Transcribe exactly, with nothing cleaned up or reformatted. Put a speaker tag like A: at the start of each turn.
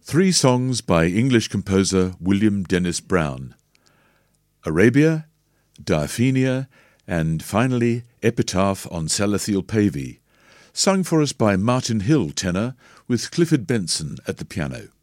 A: Three songs by English composer William Dennis Brown: Arabia, Diaphenia, and finally Epitaph on Salathiel Pavey, sung for us by Martin Hill tenor with Clifford Benson at the piano.